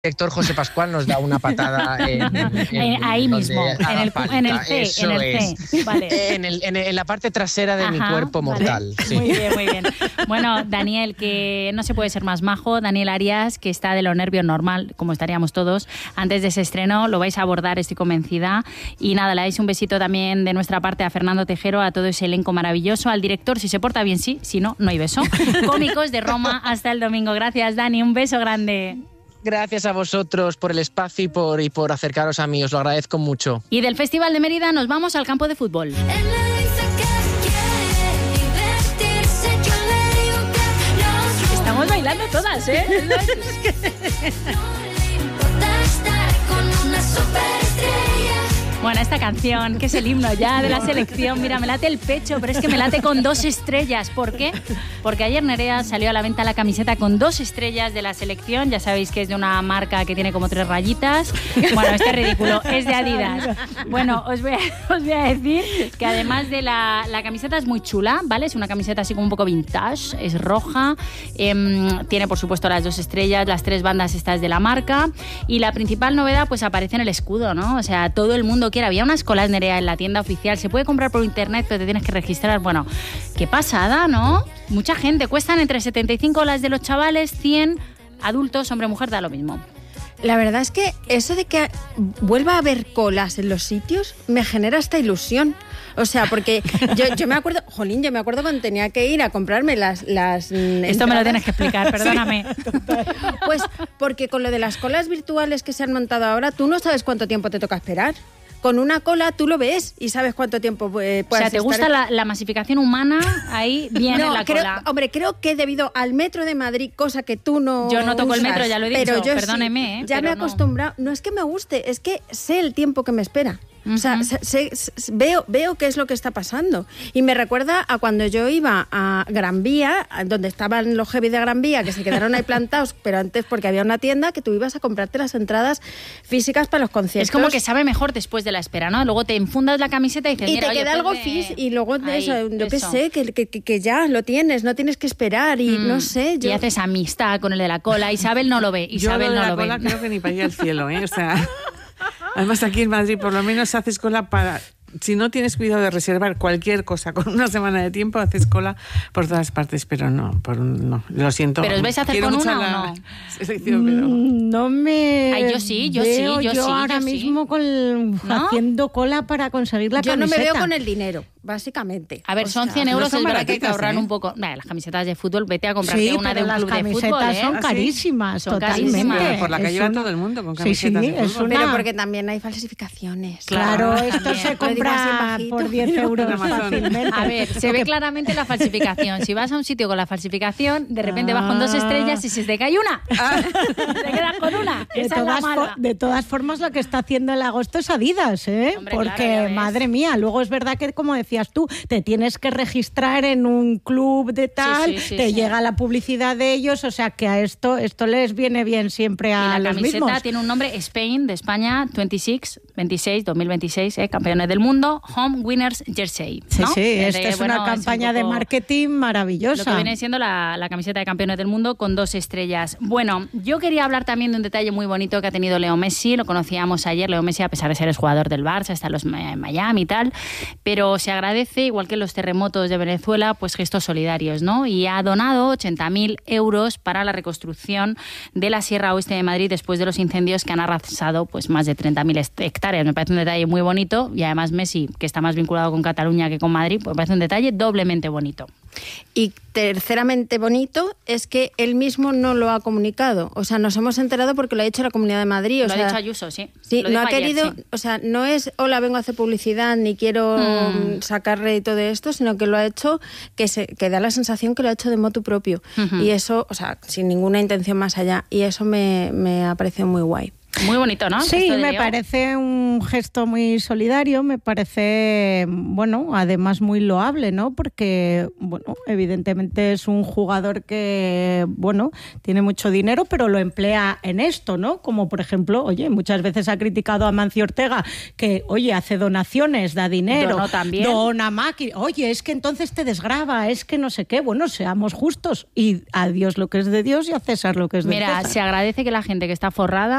director José Pascual nos da una patada ahí mismo, en el C. Vale. En la parte trasera de mi cuerpo mortal. Vale. Sí. Muy bien. Bueno, Daniel, que no se puede ser más majo, Daniel Arias, que está de lo nervio normal, como estaríamos todos, antes de ese estreno, lo vais a abordar, estoy convencida. Y nada, le dais un besito también de nuestra parte a Fernando Tejero, a todo ese elenco maravilloso, al director, si se porta bien sí, si no, no hay beso. Cómicos de Roma, hasta el domingo. Gracias, Dani, un beso grande. Gracias a vosotros por el espacio y por acercaros a mí, os lo agradezco mucho. Y del Festival de Mérida nos vamos al campo de fútbol. Estamos bailando todas, ¿eh? Bueno, esta canción, que es el himno ya de la selección, mira, me late el pecho, pero es que me late con 2 estrellas. ¿Por qué? Porque ayer Nerea salió a la venta la camiseta con 2 estrellas de la selección. Ya sabéis que es de una marca que tiene como 3 rayitas. Bueno, este es ridículo, es de Adidas. Bueno, os voy a decir que además de la camiseta es muy chula, ¿vale? Es una camiseta así como un poco vintage, es roja, tiene por supuesto las 2 estrellas, las 3 bandas estas de la marca, y la principal novedad pues aparece en el escudo, ¿no? O sea, todo el mundo quiere. Había unas colas, Nerea, en la tienda oficial, se puede comprar por internet, pero te tienes que registrar. Bueno, qué pasada, ¿no? Mucha gente, cuestan entre 75 las de los chavales, 100 adultos, hombre, mujer, da lo mismo. La verdad es que eso de que vuelva a haber colas en los sitios me genera esta ilusión. O sea, porque yo me acuerdo, jolín, yo me acuerdo cuando tenía que ir a comprarme las Esto me lo tienes que explicar, perdóname. Sí, pues porque con lo de las colas virtuales que se han montado ahora, tú no sabes cuánto tiempo te toca esperar. Con una cola tú lo ves y sabes cuánto tiempo puedes estar. O sea, ¿te gusta la masificación humana ahí bien en la cola? Hombre, creo que debido al metro de Madrid, cosa que tú no Yo no toco usas, el metro, ya lo he dicho, pero yo perdóneme. Sí, ya me he acostumbrado. No es que me guste, es que sé el tiempo que me espera. O sea, veo qué es lo que está pasando. Y me recuerda a cuando yo iba a Gran Vía, donde estaban los heavy de Gran Vía, que se quedaron ahí plantados, pero antes porque había una tienda que tú ibas a comprarte las entradas físicas para los conciertos. Es como que sabe mejor después de la espera, ¿no? Luego te enfundas la camiseta y dices, y mira, te queda oye, algo fis, y luego yo qué sé, que ya lo tienes, no tienes que esperar y no sé. Y haces amistad con el de la cola. Isabel no lo ve, Isabel no lo ve. Yo creo que ni para ir al cielo, ¿eh? O sea, además aquí en Madrid por lo menos haces cola para... Si no tienes cuidado de reservar cualquier cosa con una semana de tiempo, haces cola por todas partes, pero no, lo siento. ¿Pero os vais a hacer con una o no? Selección, pero... No me... Ay, yo sí. Ahora mismo haciendo cola para conseguir la camiseta. Yo no me veo con el dinero, básicamente. A ver, son 100 euros, es verdad que hay que ahorrar un poco. Vale, las camisetas de fútbol, vete a comprarte una de un club de fútbol. Las camisetas son carísimas, son totalmente. carísimas. Por la calle va todo el mundo con camisetas de fútbol. Pero porque también hay falsificaciones. Claro, esto se compra por 10 euros fácilmente. A ver, se ve claramente la falsificación. Si vas a un sitio con la falsificación, de repente vas con 2 estrellas y se te cae una. Te quedas con una. De todas formas, lo que está haciendo el agosto es Adidas, ¿eh? Hombre, porque, claro, madre mía, luego es verdad que, como decías tú, te tienes que registrar en un club de tal, llega la publicidad de ellos, o sea que a esto les viene bien siempre a los mismos. Y la camiseta tiene un nombre, Spain, de España, 2026, campeones del mundo, Home Winners Jersey, ¿no? Sí, esta es una campaña de marketing maravillosa. Lo que viene siendo la camiseta de campeones del mundo con 2 estrellas. Bueno, yo quería hablar también de un detalle muy bonito que ha tenido Leo Messi, lo conocíamos ayer. Leo Messi, a pesar de ser el jugador del Barça, está en los Miami y tal, pero se agradece, igual que en los terremotos de Venezuela, pues gestos solidarios, ¿no? Y ha donado 80.000 euros para la reconstrucción de la Sierra Oeste de Madrid después de los incendios que han arrasado pues más de 30.000 hectáreas. Me parece un detalle muy bonito, y además Messi, que está más vinculado con Cataluña que con Madrid, pues me parece un detalle doblemente bonito. Y terceramente bonito es que él mismo no lo ha comunicado. O sea, nos hemos enterado porque lo ha hecho la Comunidad de Madrid. Lo ha dicho Ayuso, sí. Sí, no ha ayer, querido, sí. O sea, no es hola, vengo a hacer publicidad ni quiero sacar rédito de esto, sino que lo ha hecho, que da la sensación que lo ha hecho de motu propio. Y eso, o sea, sin ninguna intención más allá. Y eso me ha parecido muy guay. Muy bonito, ¿no? Sí, me parece un gesto muy solidario, me parece, bueno, además muy loable, ¿no? Porque, bueno, evidentemente es un jugador que, bueno, tiene mucho dinero, pero lo emplea en esto, ¿no? Como, por ejemplo, oye, muchas veces ha criticado a Mancio Ortega que, oye, hace donaciones, da dinero, dona máquina, oye, es que entonces te desgrava, es que no sé qué, bueno, seamos justos y a Dios lo que es de Dios y a César lo que es de César. Mira, se agradece que la gente que está forrada